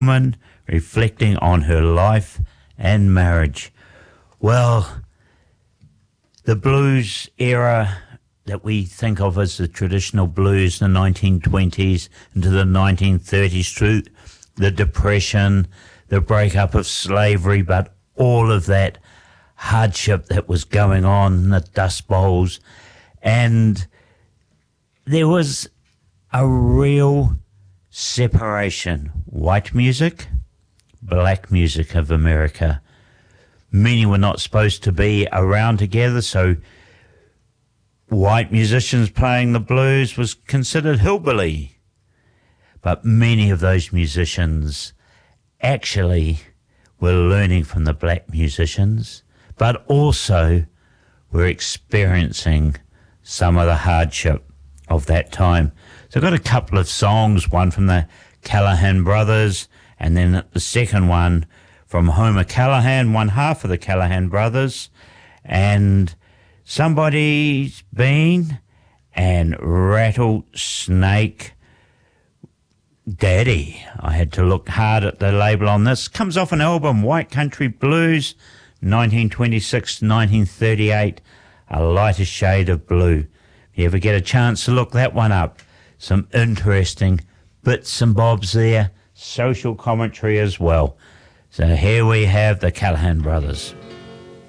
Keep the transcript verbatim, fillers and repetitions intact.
woman reflecting on her life and marriage. Well, the blues era that we think of as the traditional blues in the nineteen twenties into the nineteen thirties through the Depression, the breakup of slavery, but all of that hardship that was going on in the Dust Bowls. And there was a real separation. White music, black music of America. Many were not supposed to be around together, so white musicians playing the blues was considered hillbilly. But many of those musicians actually were learning from the black musicians, but also were experiencing some of the hardship of that time. So I've got a couple of songs, one from the Callahan Brothers, and then the second one from Homer Callahan, one half of the Callahan Brothers, and Somebody's Been and Rattlesnake Daddy. I had to look hard at the label on this. Comes off an album, White Country Blues, nineteen twenty-six to nineteen thirty-eight, A Lighter Shade of Blue. If you ever get a chance to look that one up, some interesting bits and bobs there, social commentary as well. So here we have the Callahan Brothers.